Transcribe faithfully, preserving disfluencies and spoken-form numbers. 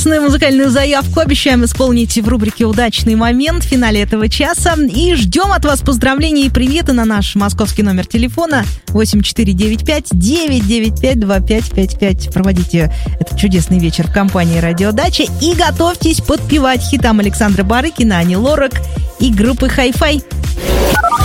Музыкальную заявку обещаем исполнить в рубрике «Удачный момент» в финале этого часа. И ждем от вас поздравлений и приветы на наш московский номер телефона восемь четыре девять пять девять девять пять два пять пять пять. Проводите этот чудесный вечер в компании «Радиодача» и готовьтесь подпевать хитам Александра Барыкина, Ани Лорак и группы «Хай-Фай».